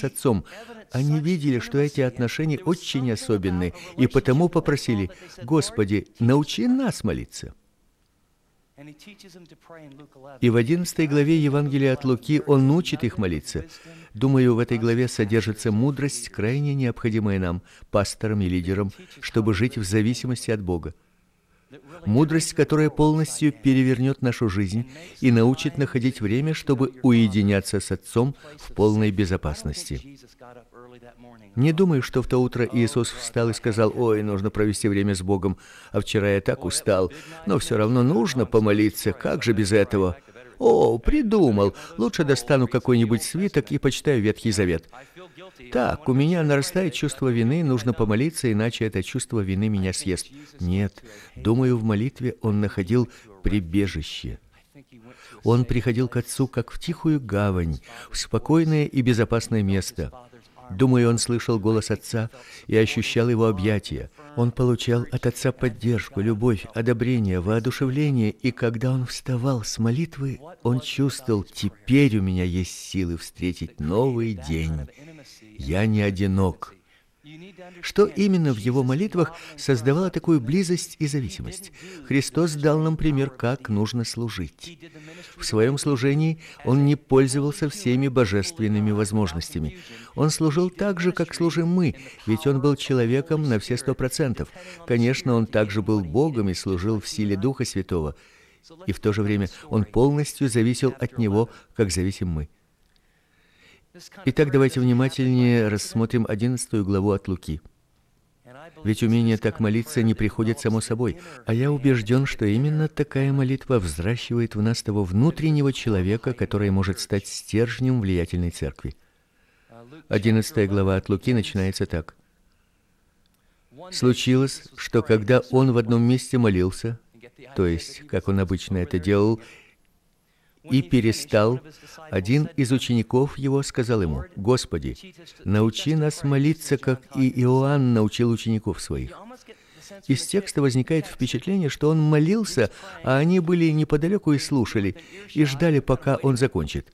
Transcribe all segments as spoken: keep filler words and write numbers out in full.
с Отцом. Они видели, что эти отношения очень особенные, и потому попросили: «Господи, научи нас молиться». И в одиннадцатой главе Евангелия от Луки Он учит их молиться. Думаю, в этой главе содержится мудрость, крайне необходимая нам, пасторам и лидерам, чтобы жить в зависимости от Бога. Мудрость, которая полностью перевернет нашу жизнь и научит находить время, чтобы уединяться с Отцом в полной безопасности. Не думаю, что в то утро Иисус встал и сказал: «Ой, нужно провести время с Богом, а вчера я так устал, но все равно нужно помолиться, как же без этого? О, придумал, лучше достану какой-нибудь свиток и почитаю Ветхий Завет. Так, у меня нарастает чувство вины, нужно помолиться, иначе это чувство вины меня съест». Нет, думаю, в молитве он находил прибежище. Он приходил к Отцу как в тихую гавань, в спокойное и безопасное место. Думаю, он слышал голос Отца и ощущал его объятия. Он получал от Отца поддержку, любовь, одобрение, воодушевление, и когда он вставал с молитвы, он чувствовал: теперь у меня есть силы встретить новый день. Я не одинок. Что именно в его молитвах создавало такую близость и зависимость? Христос дал нам пример, как нужно служить. В своем служении он не пользовался всеми божественными возможностями. Он служил так же, как служим мы, ведь он был человеком на все сто процентов. Конечно, он также был Богом и служил в силе Духа Святого. И в то же время он полностью зависел от Него, как зависим мы. Итак, давайте внимательнее рассмотрим одиннадцатую главу от Луки. Ведь умение так молиться не приходит само собой, а я убежден, что именно такая молитва взращивает в нас того внутреннего человека, который может стать стержнем влиятельной церкви. одиннадцатая глава от Луки начинается так. «Случилось, что когда он в одном месте молился, то есть, как он обычно это делал, и перестал, один из учеников его сказал ему: «Господи, научи нас молиться, как и Иоанн научил учеников своих». Из текста возникает впечатление, что он молился, а они были неподалеку и слушали, и ждали, пока он закончит.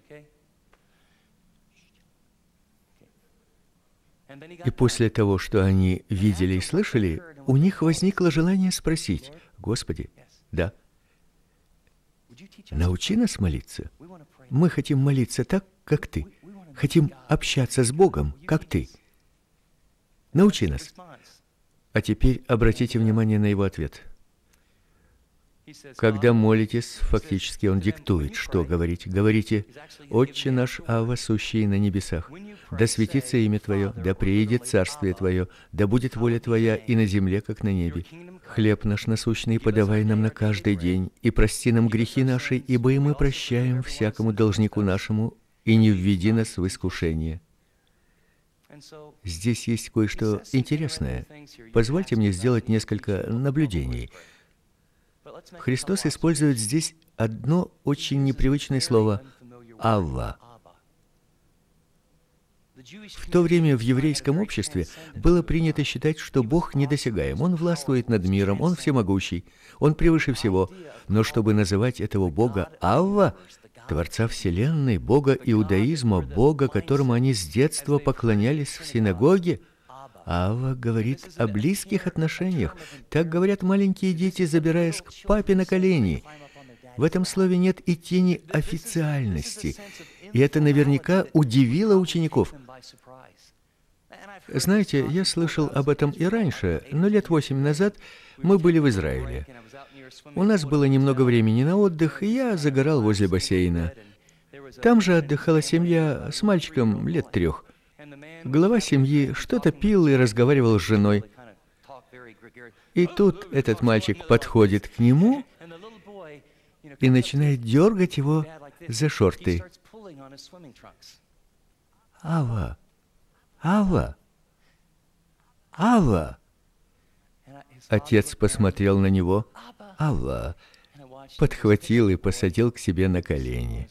И после того, что они видели и слышали, у них возникло желание спросить: «Господи, да, научи нас молиться. Мы хотим молиться так, как Ты. Хотим общаться с Богом, как Ты. Научи нас». А теперь обратите внимание на его ответ. Когда молитесь, фактически он диктует, что говорить. Говорите: «Отче наш, Авва, сущий на небесах, да светится имя Твое, да приидет царствие Твое, да будет воля Твоя и на земле, как на небе. Хлеб наш насущный подавай нам на каждый день, и прости нам грехи наши, ибо и мы прощаем всякому должнику нашему, и не введи нас в искушение». Здесь есть кое-что интересное. Позвольте мне сделать несколько наблюдений. Христос использует здесь одно очень непривычное слово «Авва». В то время в еврейском обществе было принято считать, что Бог недосягаем, Он властвует над миром, Он всемогущий, Он превыше всего. Но чтобы называть этого Бога Авва, Творца Вселенной, Бога иудаизма, Бога, которому они с детства поклонялись в синагоге, Авва говорит о близких отношениях. Так говорят маленькие дети, забираясь к папе на колени. В этом слове нет и тени официальности, и это наверняка удивило учеников. Знаете, я слышал об этом и раньше, но лет восемь назад мы были в Израиле. У нас было немного времени на отдых, и я загорал возле бассейна. Там же отдыхала семья с мальчиком лет трех. Глава семьи что-то пил и разговаривал с женой. И тут этот мальчик подходит к нему и начинает дергать его за шорты. «Авва! Авва! Авва!» Отец посмотрел на него. «Авва!» подхватил и посадил к себе на колени.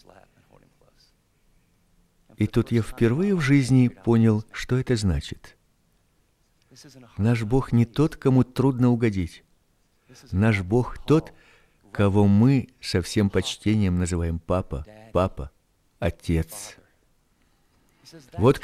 И тут я впервые в жизни понял, что это значит. Наш Бог не тот, кому трудно угодить. Наш Бог тот, кого мы со всем почтением называем папа, папа, отец. Вот